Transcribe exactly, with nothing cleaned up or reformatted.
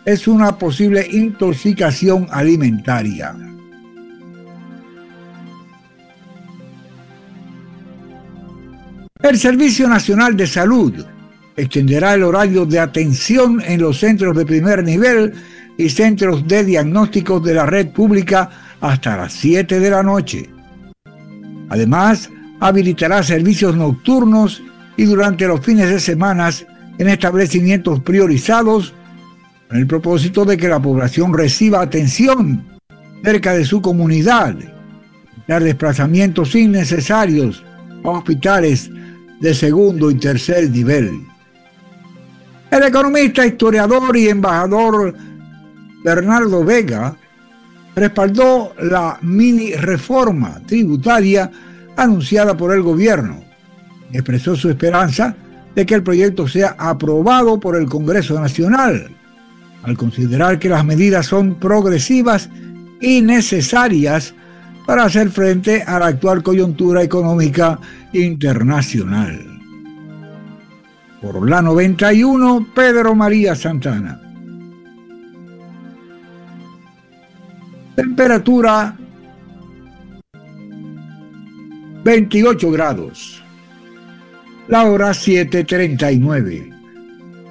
es una posible intoxicación alimentaria. El Servicio Nacional de Salud extenderá el horario de atención en los centros de primer nivel y centros de diagnósticos de la red pública hasta las siete de la noche. Además, habilitará servicios nocturnos y durante los fines de semana en establecimientos priorizados con el propósito de que la población reciba atención cerca de su comunidad, dar desplazamientos innecesarios a hospitales de segundo y tercer nivel. El economista, historiador y embajador Bernardo Vega respaldó la mini reforma tributaria anunciada por el gobierno y expresó su esperanza de que el proyecto sea aprobado por el Congreso Nacional, al considerar que las medidas son progresivas y necesarias para hacer frente a la actual coyuntura económica internacional. Por la noventa y uno, Pedro María Santana. Temperatura veintiocho grados. La hora siete treinta y nueve.